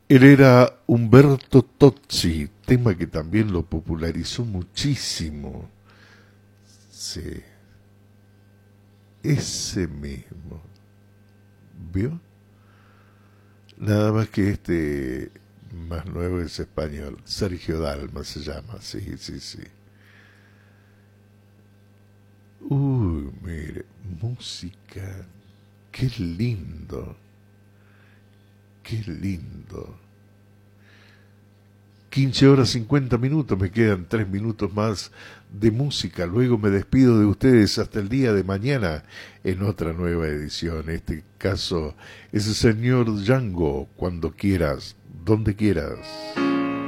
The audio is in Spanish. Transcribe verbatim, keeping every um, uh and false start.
Él era Umberto Tozzi, tema que también lo popularizó muchísimo. Sí, ese mismo. ¿Vio? Nada más que este más nuevo es español. Sergio Dalma se llama, sí, sí, sí. Uy, mire, música. Qué lindo, qué lindo. quince horas cincuenta minutos, me quedan tres minutos más de música. Luego me despido de ustedes hasta el día de mañana en otra nueva edición. En este caso es el señor Django, cuando quieras, donde quieras.